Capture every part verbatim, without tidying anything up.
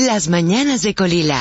Las mañanas de Colila.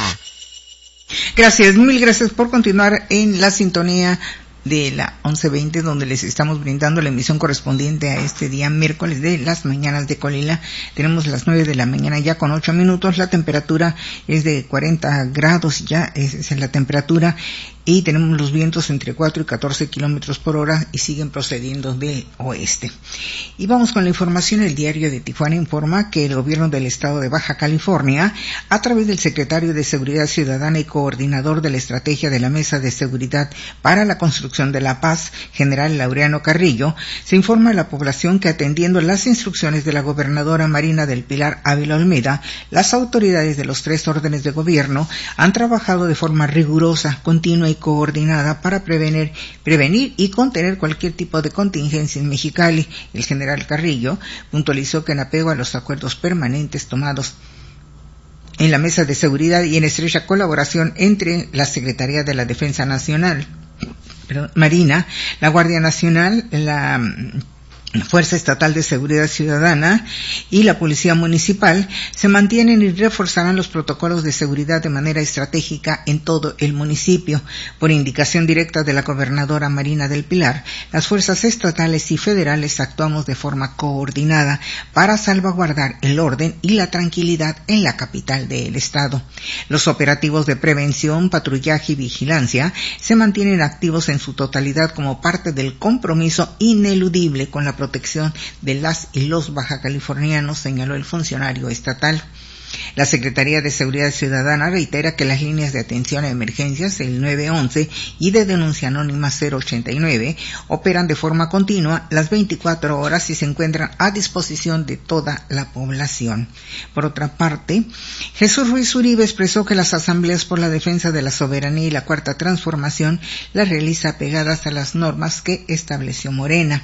Gracias, mil gracias por continuar en la sintonía de la once veinte, donde les estamos brindando la emisión correspondiente a este día miércoles de las mañanas de Colila. Tenemos las nueve de la mañana ya con ocho minutos, la temperatura es de cuarenta grados, ya es, es la temperatura, y tenemos los vientos entre cuatro y catorce kilómetros por hora y siguen procediendo del oeste. Y vamos con la información. El diario de Tijuana informa que el gobierno del estado de Baja California, a través del secretario de Seguridad Ciudadana y coordinador de la estrategia de la Mesa de Seguridad para la Construcción de la Paz, general Laureano Carrillo, se informa a la población que, atendiendo las instrucciones de la gobernadora Marina del Pilar Ávila Olmeda, las autoridades de los tres órdenes de gobierno han trabajado de forma rigurosa, continua y coordinada para prevenir, prevenir y contener cualquier tipo de contingencia en Mexicali. El general Carrillo puntualizó que, en apego a los acuerdos permanentes tomados en la Mesa de Seguridad y en estrecha colaboración entre la Secretaría de la Defensa Nacional, perdón, Marina, la Guardia Nacional, la Fuerza Estatal de Seguridad Ciudadana y la Policía Municipal, se mantienen y reforzarán los protocolos de seguridad de manera estratégica en todo el municipio. Por indicación directa de la gobernadora Marina del Pilar, las fuerzas estatales y federales actuamos de forma coordinada para salvaguardar el orden y la tranquilidad en la capital del estado. Los operativos de prevención, patrullaje y vigilancia se mantienen activos en su totalidad como parte del compromiso ineludible con la protección de las y los bajacalifornianos, señaló el funcionario estatal. La Secretaría de Seguridad Ciudadana reitera que las líneas de atención a emergencias, el nueve once y de denuncia anónima cero ochenta y nueve, operan de forma continua las veinticuatro horas y se encuentran a disposición de toda la población. Por otra parte, Jesús Ruiz Uribe expresó que las asambleas por la defensa de la soberanía y la cuarta transformación las realiza apegadas a las normas que estableció Morena.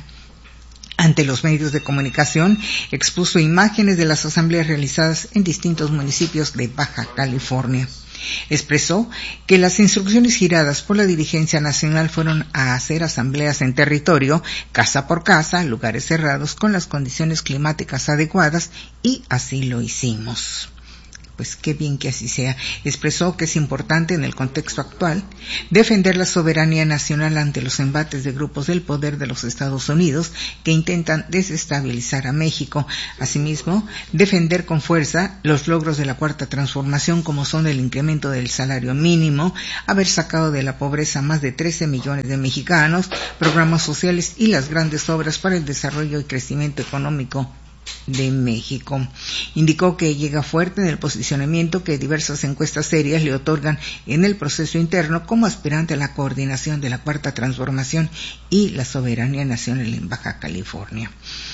Ante los medios de comunicación, expuso imágenes de las asambleas realizadas en distintos municipios de Baja California. Expresó que las instrucciones giradas por la dirigencia nacional fueron a hacer asambleas en territorio, casa por casa, lugares cerrados, con las condiciones climáticas adecuadas, y así lo hicimos. Pues qué bien que así sea. Expresó que es importante en el contexto actual defender la soberanía nacional ante los embates de grupos del poder de los Estados Unidos que intentan desestabilizar a México. Asimismo, defender con fuerza los logros de la cuarta transformación, como son el incremento del salario mínimo, haber sacado de la pobreza a más de trece millones de mexicanos, programas sociales y las grandes obras para el desarrollo y crecimiento económico de México. Indicó que llega fuerte en el posicionamiento que diversas encuestas serias le otorgan en el proceso interno como aspirante a la coordinación de la cuarta transformación y la soberanía nacional en Baja California.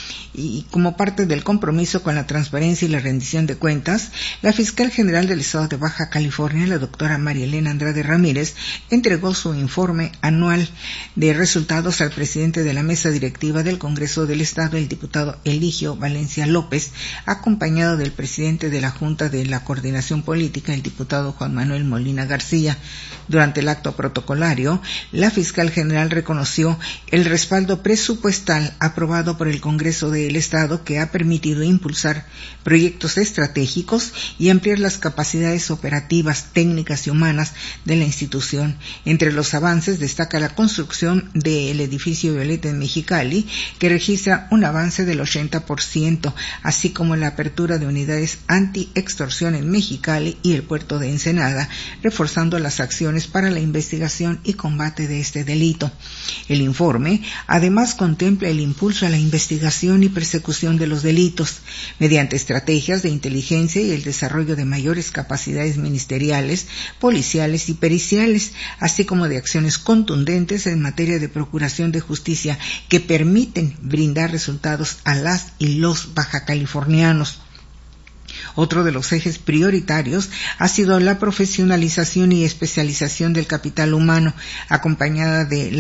Y como parte del compromiso con la transparencia y la rendición de cuentas, la fiscal general del estado de Baja California, la doctora María Elena Andrade Ramírez, entregó su informe anual de resultados al presidente de la mesa directiva del Congreso del Estado, el diputado Eligio Valencia López, acompañado del presidente de la Junta de la Coordinación Política, el diputado Juan Manuel Molina García. Durante el acto protocolario, la fiscal general reconoció el respaldo presupuestal aprobado por el Congreso de el Estado, que ha permitido impulsar proyectos estratégicos y ampliar las capacidades operativas, técnicas y humanas de la institución. Entre los avances destaca la construcción del edificio Violeta en Mexicali, que registra un avance del ochenta por ciento, así como la apertura de unidades anti-extorsión en Mexicali y el puerto de Ensenada, reforzando las acciones para la investigación y combate de este delito. El informe además contempla el impulso a la investigación y persecución de los delitos, mediante estrategias de inteligencia y el desarrollo de mayores capacidades ministeriales, policiales y periciales, así como de acciones contundentes en materia de procuración de justicia que permiten brindar resultados a las y los bajacalifornianos. Otro de los ejes prioritarios ha sido la profesionalización y especialización del capital humano, acompañada de las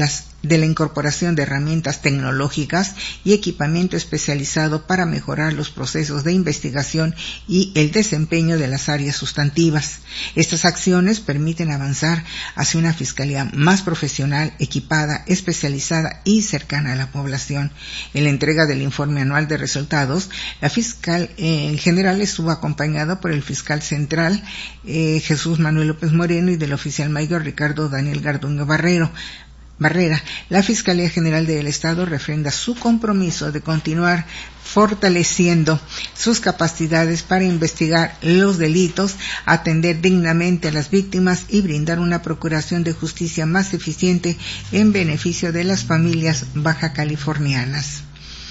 de la incorporación de herramientas tecnológicas y equipamiento especializado para mejorar los procesos de investigación y el desempeño de las áreas sustantivas. Estas acciones permiten avanzar hacia una fiscalía más profesional, equipada, especializada y cercana a la población. En la entrega del informe anual de resultados, la fiscal eh, en general estuvo acompañado por el fiscal central eh, Jesús Manuel López Moreno y del oficial mayor Ricardo Daniel Garduño Barrero. Barrera. La Fiscalía General del Estado refrenda su compromiso de continuar fortaleciendo sus capacidades para investigar los delitos, atender dignamente a las víctimas y brindar una procuración de justicia más eficiente en beneficio de las familias baja californianas.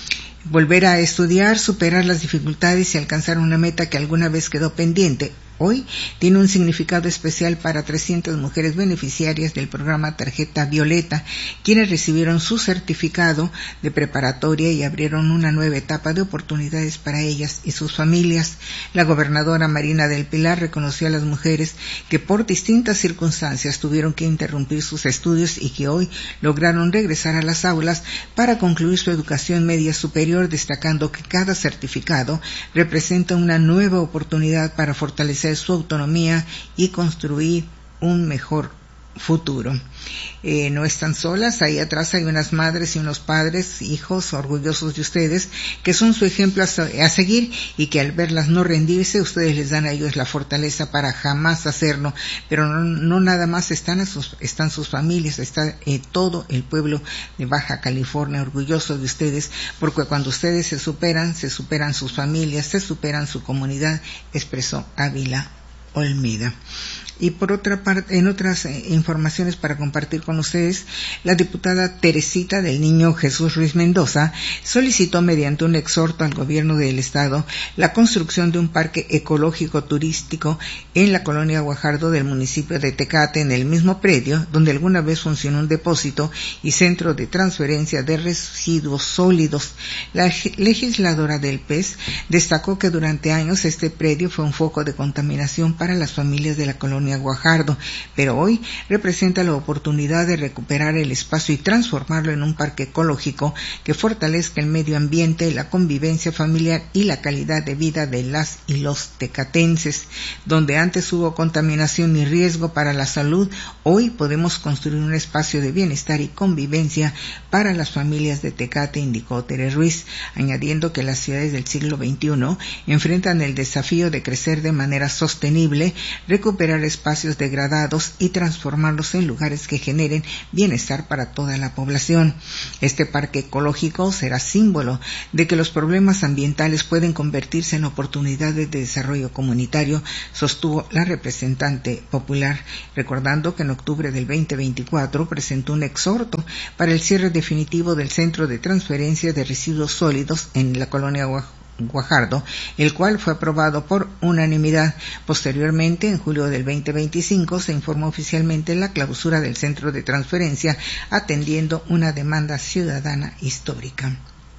Volver a estudiar, superar las dificultades y alcanzar una meta que alguna vez quedó pendiente. Hoy tiene un significado especial para trescientas mujeres beneficiarias del programa Tarjeta Violeta, quienes recibieron su certificado de preparatoria y abrieron una nueva etapa de oportunidades para ellas y sus familias. La gobernadora Marina del Pilar reconoció a las mujeres que por distintas circunstancias tuvieron que interrumpir sus estudios y que hoy lograron regresar a las aulas para concluir su educación media superior, destacando que cada certificado representa una nueva oportunidad para fortalecer su autonomía y construir un mejor futuro. Eh, no están solas, ahí atrás hay unas madres y unos padres, hijos orgullosos de ustedes, que son su ejemplo a, a seguir y que al verlas no rendirse, ustedes les dan a ellos la fortaleza para jamás hacerlo, pero no, no nada más están, a sus, están sus familias, está eh, todo el pueblo de Baja California orgulloso de ustedes, porque cuando ustedes se superan, se superan sus familias, se superan su comunidad, expresó Ávila Olmeda. Y por otra parte, en otras eh, informaciones para compartir con ustedes, la diputada Teresita del Niño Jesús Ruiz Mendoza solicitó mediante un exhorto al gobierno del estado la construcción de un parque ecológico turístico en la colonia Guajardo del municipio de Tecate, en el mismo predio donde alguna vez funcionó un depósito y centro de transferencia de residuos sólidos. La legisladora del P E S destacó que durante años este predio fue un foco de contaminación para las familias de la colonia Guajardo, pero hoy representa la oportunidad de recuperar el espacio y transformarlo en un parque ecológico que fortalezca el medio ambiente, la convivencia familiar y la calidad de vida de las y los tecatenses. Donde antes hubo contaminación y riesgo para la salud, hoy podemos construir un espacio de bienestar y convivencia para las familias de Tecate, indicó Tere Ruiz, añadiendo que las ciudades del siglo veintiuno enfrentan el desafío de crecer de manera sostenible, recuperar espacios degradados y transformarlos en lugares que generen bienestar para toda la población. Este parque ecológico será símbolo de que los problemas ambientales pueden convertirse en oportunidades de desarrollo comunitario, sostuvo la representante popular, recordando que en octubre del veinte veinticuatro presentó un exhorto para el cierre definitivo del centro de transferencia de residuos sólidos en la colonia Guajardo. Guajardo, el cual fue aprobado por unanimidad. Posteriormente, en julio del veinte veinticinco, se informó oficialmente la clausura del centro de transferencia, atendiendo una demanda ciudadana histórica.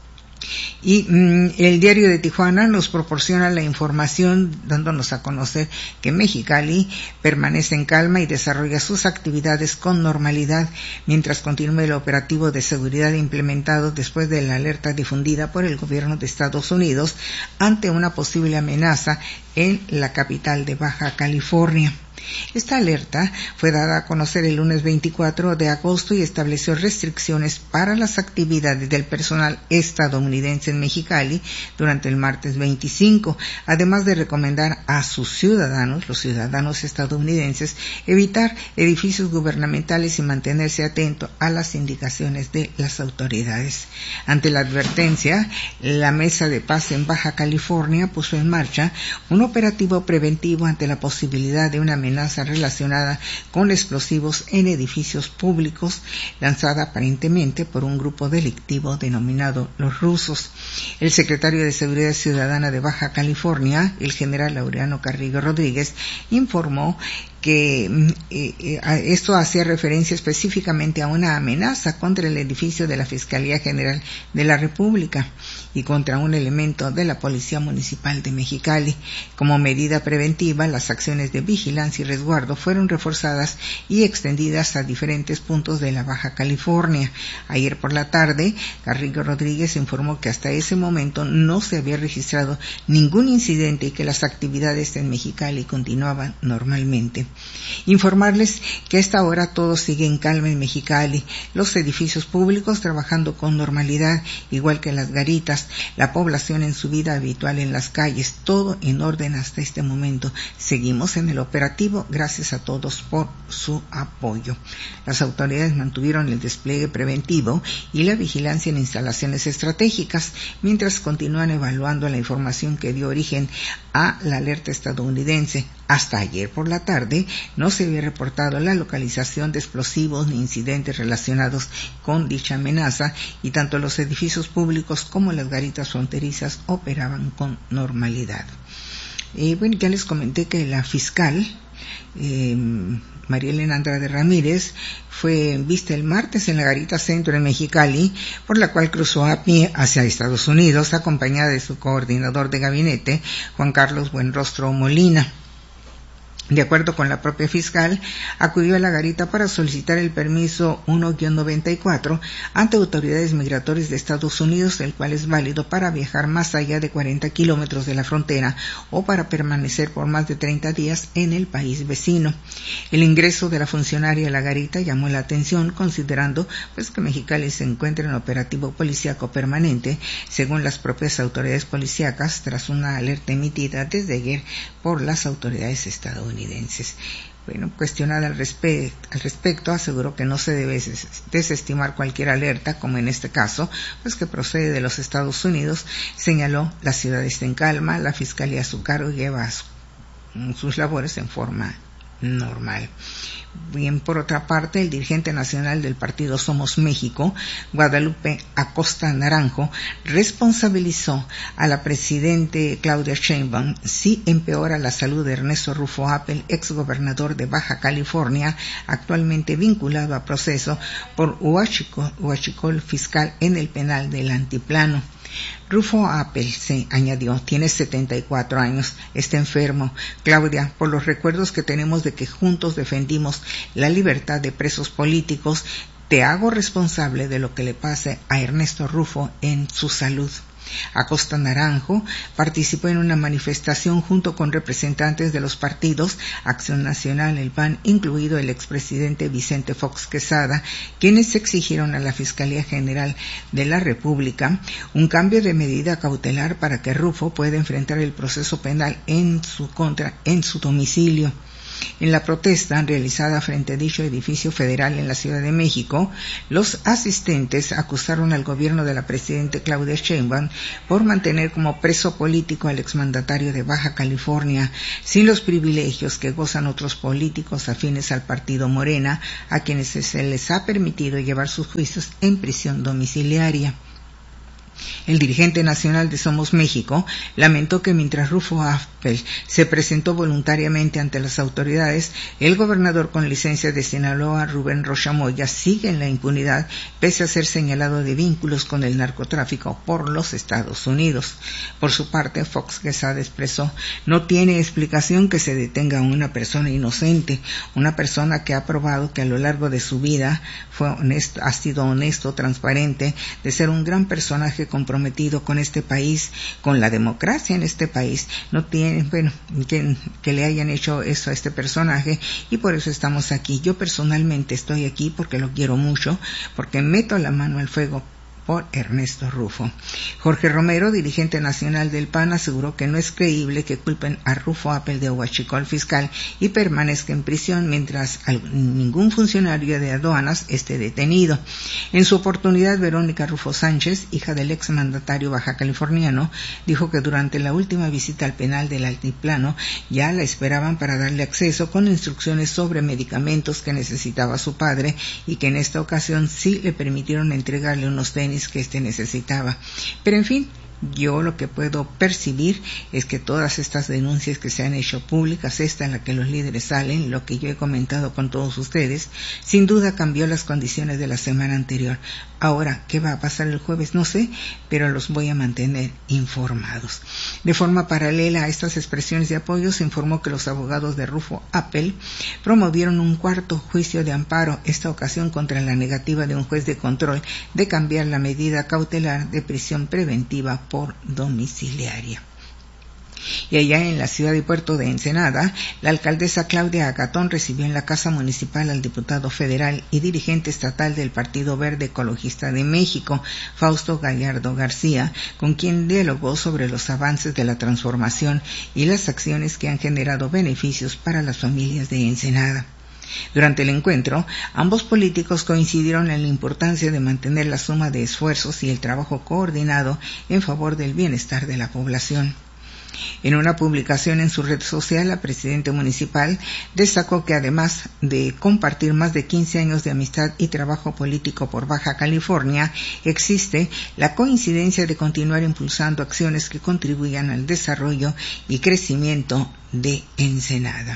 Y mmm, el Diario de Tijuana nos proporciona la información dándonos a conocer que Mexicali permanece en calma y desarrolla sus actividades con normalidad mientras continúa el operativo de seguridad implementado después de la alerta difundida por el gobierno de Estados Unidos ante una posible amenaza en la capital de Baja California. Esta alerta fue dada a conocer el lunes veinticuatro de agosto y estableció restricciones para las actividades del personal estadounidense en Mexicali durante el martes veinticinco, además de recomendar a sus ciudadanos, los ciudadanos estadounidenses, evitar edificios gubernamentales y mantenerse atento a las indicaciones de las autoridades. Ante la advertencia, la Mesa de Paz en Baja California puso en marcha un operativo preventivo ante la posibilidad de una amenaza relacionada con explosivos en edificios públicos, lanzada aparentemente por un grupo delictivo denominado Los Rusos. El secretario de Seguridad Ciudadana de Baja California, el general Laureano Carrillo Rodríguez, informó que eh, eh, esto hacía referencia específicamente a una amenaza contra el edificio de la Fiscalía General de la República y contra un elemento de la Policía Municipal de Mexicali. Como medida preventiva, las acciones de vigilancia y resguardo fueron reforzadas y extendidas a diferentes puntos de la Baja California. Ayer por la tarde, Carrillo Rodríguez informó que hasta ese momento no se había registrado ningún incidente y que las actividades en Mexicali continuaban normalmente. Informarles que a esta hora todo sigue en calma en Mexicali, los edificios públicos trabajando con normalidad, igual que las garitas, la población en su vida habitual en las calles, todo en orden hasta este momento. Seguimos en el operativo, gracias a todos por su apoyo. Las autoridades mantuvieron el despliegue preventivo y la vigilancia en instalaciones estratégicas, mientras continúan evaluando la información que dio origen a la alerta estadounidense. Hasta ayer por la tarde no se había reportado la localización de explosivos ni incidentes relacionados con dicha amenaza y tanto los edificios públicos como las garitas fronterizas operaban con normalidad. Eh, bueno, ya les comenté que la fiscal eh, María Elena Andrade Ramírez fue vista el martes en la Garita Centro en Mexicali, por la cual cruzó a pie hacia Estados Unidos, acompañada de su coordinador de gabinete, Juan Carlos Buenrostro Molina. De acuerdo con la propia fiscal, acudió a la garita para solicitar el permiso uno guion noventa y cuatro ante autoridades migratorias de Estados Unidos, el cual es válido para viajar más allá de cuarenta kilómetros de la frontera o para permanecer por más de treinta días en el país vecino. El ingreso de la funcionaria a la garita llamó la atención, considerando pues que Mexicali se encuentra en operativo policíaco permanente, según las propias autoridades policíacas, tras una alerta emitida desde ayer por las autoridades estadounidenses. Bueno, cuestionada al, respe- al respecto, aseguró que no se debe desestimar cualquier alerta, como en este caso, pues que procede de los Estados Unidos. Señaló, la ciudad está en calma, la fiscalía a su cargo lleva su, sus labores en forma normal. Bien, por otra parte, el dirigente nacional del partido Somos México, Guadalupe Acosta Naranjo, responsabilizó a la presidente Claudia Sheinbaum si empeora la salud de Ernesto Rufo Appel, exgobernador de Baja California, actualmente vinculado a proceso por huachicol fiscal en el penal del Altiplano. Rufo Appel, se añadió, tiene setenta y cuatro años, está enfermo. Claudia, por los recuerdos que tenemos de que juntos defendimos la libertad de presos políticos, te hago responsable de lo que le pase a Ernesto Rufo en su salud. Acosta Naranjo participó en una manifestación junto con representantes de los partidos Acción Nacional, el P A N, incluido el expresidente Vicente Fox Quesada, quienes exigieron a la Fiscalía General de la República un cambio de medida cautelar para que Rufo pueda enfrentar el proceso penal en su contra en su domicilio. En la protesta realizada frente a dicho edificio federal en la Ciudad de México, los asistentes acusaron al gobierno de la presidenta Claudia Sheinbaum por mantener como preso político al exmandatario de Baja California, sin los privilegios que gozan otros políticos afines al partido Morena, a quienes se les ha permitido llevar sus juicios en prisión domiciliaria. El dirigente nacional de Somos México lamentó que mientras Rufo Appel se presentó voluntariamente ante las autoridades, el gobernador con licencia de Sinaloa, Rubén Rocha Moya, sigue en la impunidad pese a ser señalado de vínculos con el narcotráfico por los Estados Unidos. Por su parte, Fox Quesada expresó, no tiene explicación que se detenga a una persona inocente, una persona que ha probado que a lo largo de su vida fue honesto, ha sido honesto, transparente, de ser un gran personaje comprometido con este país, con la democracia en este país. No tiene, bueno, que, que le hayan hecho eso a este personaje y por eso estamos aquí. Yo personalmente estoy aquí porque lo quiero mucho, porque meto la mano al fuego por Ernesto Rufo. Jorge Romero, dirigente nacional del P A N, aseguró que no es creíble que culpen a Rufo Appel de huachicol fiscal y permanezca en prisión mientras ningún funcionario de aduanas esté detenido. En su oportunidad, Verónica Rufo Sánchez, hija del exmandatario baja californiano, dijo que durante la última visita al penal del Altiplano ya la esperaban para darle acceso con instrucciones sobre medicamentos que necesitaba su padre y que en esta ocasión sí le permitieron entregarle unos tenis que éste necesitaba. Pero en fin, Yo lo que puedo percibir es que todas estas denuncias que se han hecho públicas, esta en la que los líderes salen, lo que yo he comentado con todos ustedes, sin duda cambió las condiciones de la semana anterior. Ahora, ¿qué va a pasar el jueves? No sé, pero los voy a mantener informados. De forma paralela a estas expresiones de apoyo, se informó que los abogados de Rufo Appel promovieron un cuarto juicio de amparo, esta ocasión contra la negativa de un juez de control de cambiar la medida cautelar de prisión preventiva por domiciliaria. Y allá en la ciudad y puerto de Ensenada, la alcaldesa Claudia Agatón recibió en la Casa Municipal al diputado federal y dirigente estatal del Partido Verde Ecologista de México, Fausto Gallardo García, con quien dialogó sobre los avances de la transformación y las acciones que han generado beneficios para las familias de Ensenada. Durante el encuentro, ambos políticos coincidieron en la importancia de mantener la suma de esfuerzos y el trabajo coordinado en favor del bienestar de la población. En una publicación en su red social, la presidenta municipal destacó que además de compartir más de quince años de amistad y trabajo político por Baja California, existe la coincidencia de continuar impulsando acciones que contribuyan al desarrollo y crecimiento de Ensenada.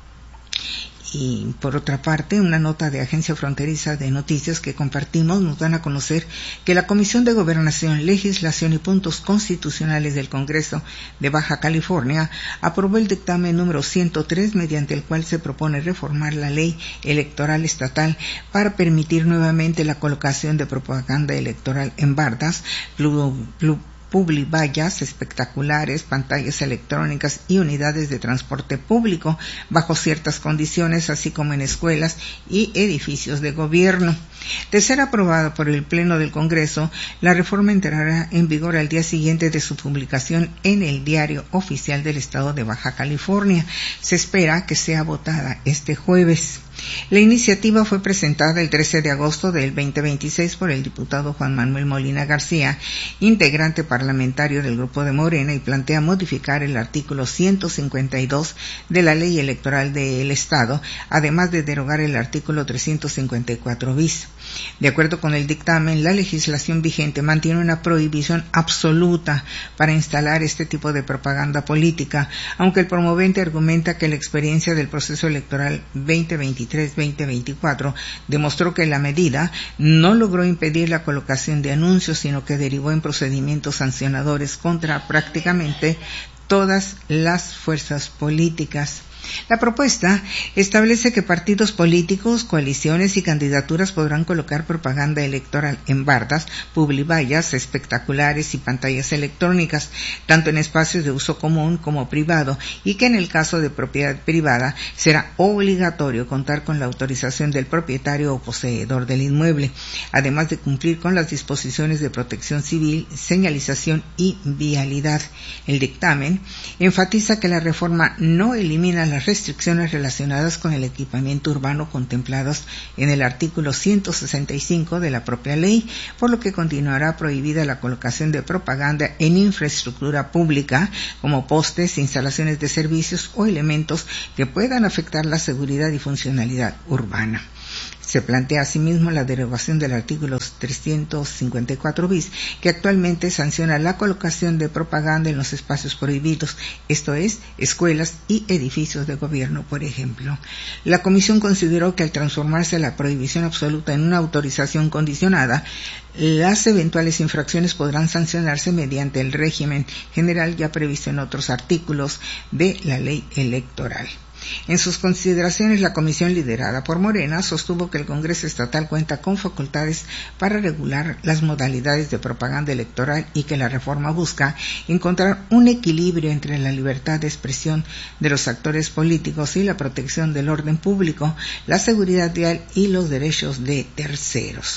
Y por otra parte, una nota de Agencia Fronteriza de Noticias que compartimos nos dan a conocer que la Comisión de Gobernación, Legislación y Puntos Constitucionales del Congreso de Baja California aprobó el dictamen número ciento tres, mediante el cual se propone reformar la ley electoral estatal para permitir nuevamente la colocación de propaganda electoral en bardas, plu, plu, publivallas espectaculares, pantallas electrónicas y unidades de transporte público bajo ciertas condiciones, así como en escuelas y edificios de gobierno. De ser aprobada por el Pleno del Congreso, la reforma entrará en vigor al día siguiente de su publicación en el Diario Oficial del Estado de Baja California. Se espera que sea votada este jueves. La iniciativa fue presentada el trece de agosto del veinte veintiséis por el diputado Juan Manuel Molina García, integrante parlamentario del Grupo de Morena, y plantea modificar el artículo ciento cincuenta y dos de la Ley Electoral del Estado, además de derogar el artículo trescientos cincuenta y cuatro bis. De acuerdo con el dictamen, la legislación vigente mantiene una prohibición absoluta para instalar este tipo de propaganda política, aunque el promovente argumenta que la experiencia del proceso electoral veinte veintitrés veinte veinticuatro demostró que la medida no logró impedir la colocación de anuncios, sino que derivó en procedimientos sancionadores contra prácticamente todas las fuerzas políticas. La propuesta establece que partidos políticos, coaliciones y candidaturas podrán colocar propaganda electoral en bardas, publivallas espectaculares y pantallas electrónicas, tanto en espacios de uso común como privado, y que en el caso de propiedad privada será obligatorio contar con la autorización del propietario o poseedor del inmueble, además de cumplir con las disposiciones de protección civil, señalización y vialidad. El dictamen enfatiza que la reforma no elimina la las restricciones relacionadas con el equipamiento urbano contempladas en el artículo ciento sesenta y cinco de la propia ley, por lo que continuará prohibida la colocación de propaganda en infraestructura pública como postes, instalaciones de servicios o elementos que puedan afectar la seguridad y funcionalidad urbana. Se plantea asimismo la derogación del artículo trescientos cincuenta y cuatro bis, que actualmente sanciona la colocación de propaganda en los espacios prohibidos, esto es, escuelas y edificios de gobierno, por ejemplo. La Comisión consideró que al transformarse la prohibición absoluta en una autorización condicionada, las eventuales infracciones podrán sancionarse mediante el régimen general ya previsto en otros artículos de la ley electoral. En sus consideraciones, la comisión liderada por Morena sostuvo que el Congreso Estatal cuenta con facultades para regular las modalidades de propaganda electoral y que la reforma busca encontrar un equilibrio entre la libertad de expresión de los actores políticos y la protección del orden público, la seguridad vial y los derechos de terceros.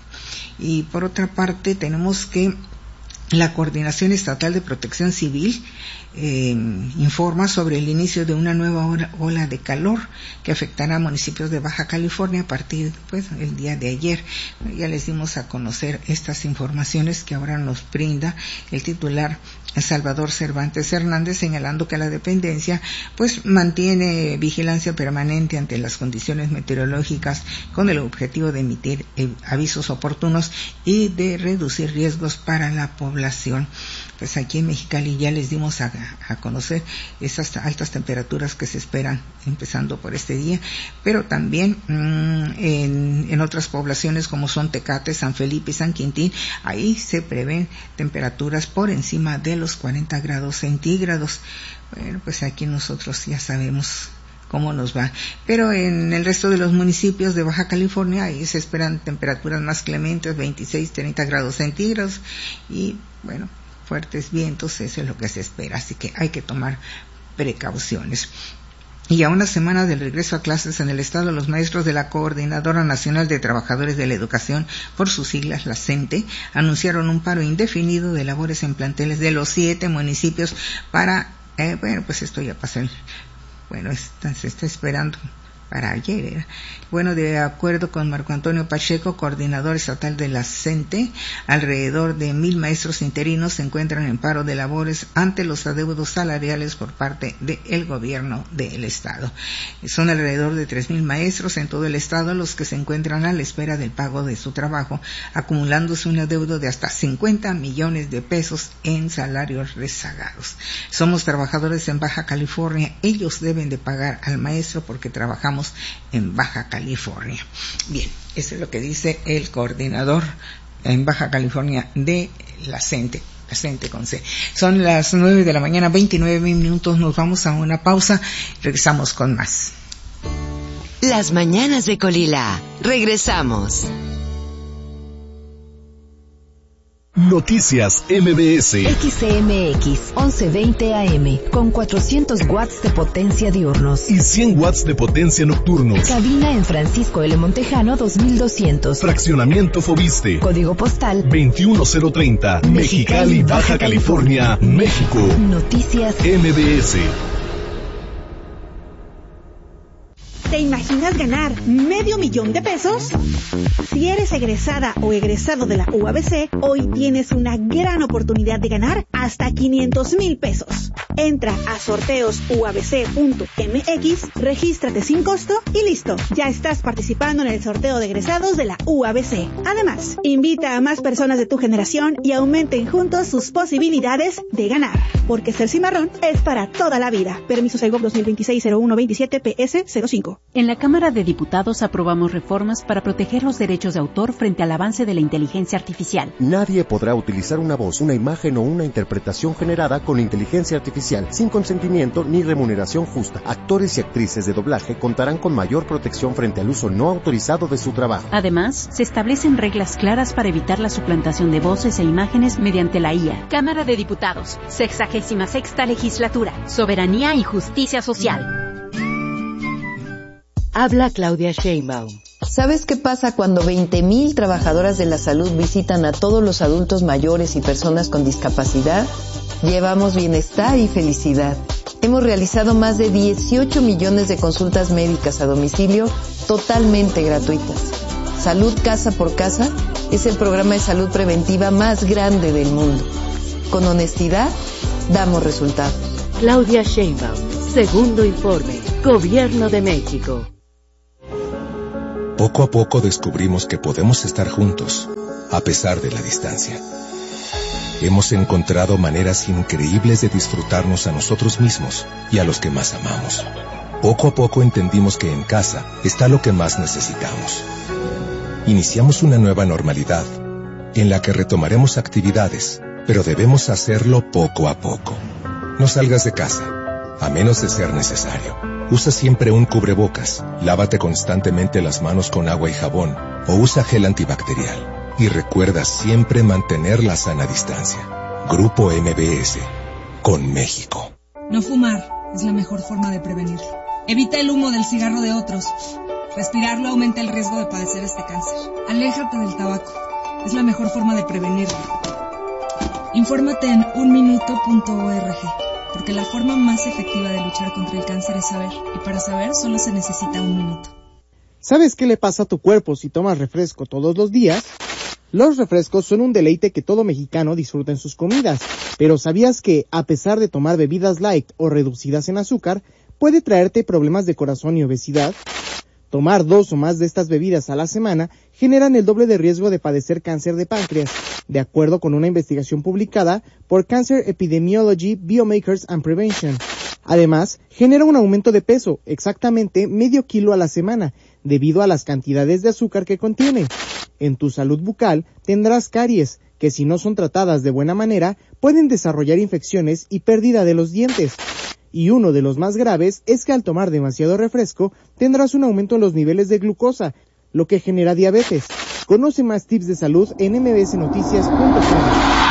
Y por otra parte, tenemos que la Coordinación Estatal de Protección Civil eh, informa sobre el inicio de una nueva ola de calor que afectará a municipios de Baja California a partir pues el día de ayer. Ya les dimos a conocer estas informaciones que ahora nos brinda el titular Salvador Cervantes Hernández, señalando que la dependencia pues mantiene vigilancia permanente ante las condiciones meteorológicas con el objetivo de emitir eh, avisos oportunos y de reducir riesgos para la población. pues aquí en Mexicali ya les dimos a, a conocer esas altas temperaturas que se esperan empezando por este día, pero también mmm, en, en otras poblaciones como son Tecate, San Felipe y San Quintín, ahí se prevén temperaturas por encima de los cuarenta grados centígrados. Bueno, pues aquí nosotros ya sabemos cómo nos va, pero en el resto de los municipios de Baja California ahí se esperan temperaturas más clementes, veintiséis, treinta grados centígrados, y bueno, fuertes vientos, eso es lo que se espera, así que hay que tomar precauciones. Y a una semana del regreso a clases en el estado, los maestros de la Coordinadora Nacional de Trabajadores de la Educación, por sus siglas, la CENTE, anunciaron un paro indefinido de labores en planteles de los siete municipios para, eh, bueno, pues esto ya pasó el Bueno, está, se está esperando para ayer. ¿eh? Bueno, de acuerdo con Marco Antonio Pacheco, coordinador estatal de la CENTE, alrededor de mil maestros interinos se encuentran en paro de labores ante los adeudos salariales por parte del gobierno del estado. Son alrededor de tres mil maestros en todo el estado los que se encuentran a la espera del pago de su trabajo, acumulándose un adeudo de hasta cincuenta millones de pesos en salarios rezagados. Somos trabajadores en Baja California, ellos deben de pagar al maestro porque trabajamos en Baja California. Bien, eso es lo que dice el coordinador en Baja California de la CENTE, la CENTE con C. Son las nueve de la mañana, veintinueve minutos, nos vamos a una pausa, regresamos con más. Las mañanas de Colila, regresamos. Noticias M B S. X C M X once veinte A M con cuatrocientos watts de potencia diurnos y cien watts de potencia nocturnos. Cabina en Francisco L. Montejano dos mil doscientos. Fraccionamiento Fobiste. Código postal veintiuno cero treinta. Mexicali, Baja California, México. Noticias M B S. ¿Te imaginas ganar medio millón de pesos? Si eres egresada o egresado de la U A B C, hoy tienes una gran oportunidad de ganar hasta quinientos mil pesos. Entra a sorteos u a b c punto m x, regístrate sin costo y listo. Ya estás participando en el sorteo de egresados de la U A B C. Además, invita a más personas de tu generación y aumenten juntos sus posibilidades de ganar. Porque ser cimarrón es para toda la vida. Permiso Segov dos mil veintiséis cero uno veintisiete P S cero cinco. En la Cámara de Diputados aprobamos reformas para proteger los derechos de autor frente al avance de la inteligencia artificial. Nadie podrá utilizar una voz, una imagen o una interpretación generada con inteligencia artificial sin consentimiento ni remuneración justa. Actores y actrices de doblaje contarán con mayor protección frente al uso no autorizado de su trabajo. Además, se establecen reglas claras para evitar la suplantación de voces e imágenes mediante la I A. Cámara de Diputados, sexagésima sexta legislatura, soberanía y justicia social. Habla Claudia Sheinbaum. ¿Sabes qué pasa cuando veinte mil trabajadoras de la salud visitan a todos los adultos mayores y personas con discapacidad? Llevamos bienestar y felicidad. Hemos realizado más de dieciocho millones de consultas médicas a domicilio totalmente gratuitas. Salud Casa por Casa es el programa de salud preventiva más grande del mundo. Con honestidad, damos resultados. Claudia Sheinbaum, segundo informe, Gobierno de México. Poco a poco descubrimos que podemos estar juntos, a pesar de la distancia. Hemos encontrado maneras increíbles de disfrutarnos a nosotros mismos y a los que más amamos. Poco a poco entendimos que en casa está lo que más necesitamos. Iniciamos una nueva normalidad, en la que retomaremos actividades, pero debemos hacerlo poco a poco. No salgas de casa, a menos de ser necesario. Usa siempre un cubrebocas, lávate constantemente las manos con agua y jabón, o usa gel antibacterial. Y recuerda siempre mantener la sana distancia. Grupo M B S, con México. No fumar es la mejor forma de prevenirlo. Evita el humo del cigarro de otros. Respirarlo aumenta el riesgo de padecer este cáncer. Aléjate del tabaco. Es la mejor forma de prevenirlo. Infórmate en un minuto punto org. Porque la forma más efectiva de luchar contra el cáncer es saber, y para saber solo se necesita un minuto. ¿Sabes qué le pasa a tu cuerpo si tomas refresco todos los días? Los refrescos son un deleite que todo mexicano disfruta en sus comidas, pero ¿sabías que, a pesar de tomar bebidas light o reducidas en azúcar, puede traerte problemas de corazón y obesidad? Tomar dos o más de estas bebidas a la semana generan el doble de riesgo de padecer cáncer de páncreas de acuerdo con una investigación publicada por Cancer Epidemiology, Biomarkers and Prevention. Además, genera un aumento de peso, exactamente medio kilo a la semana, debido a las cantidades de azúcar que contiene. En tu salud bucal tendrás caries, que si no son tratadas de buena manera, pueden desarrollar infecciones y pérdida de los dientes. Y uno de los más graves es que al tomar demasiado refresco, tendrás un aumento en los niveles de glucosa, lo que genera diabetes. Conoce más tips de salud en m b s noticias punto com.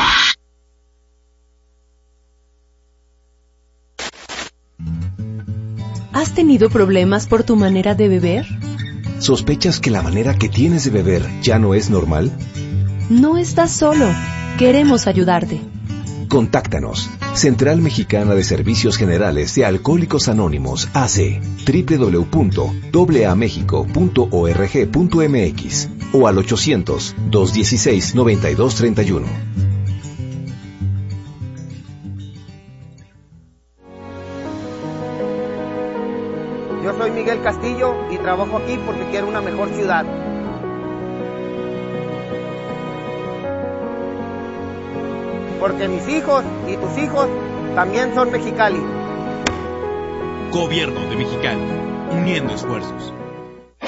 ¿Has tenido problemas por tu manera de beber? ¿Sospechas que la manera que tienes de beber ya no es normal? No estás solo. Queremos ayudarte. Contáctanos. Central Mexicana de Servicios Generales de Alcohólicos Anónimos, A C, doble u doble u doble u punto a mexico punto org punto m x o al ochocientos, dos dieciséis, noventa y dos treinta y uno. Yo soy Miguel Castillo y trabajo aquí porque quiero una mejor ciudad. Porque mis hijos y tus hijos también son Mexicali. Gobierno de Mexicali, uniendo esfuerzos.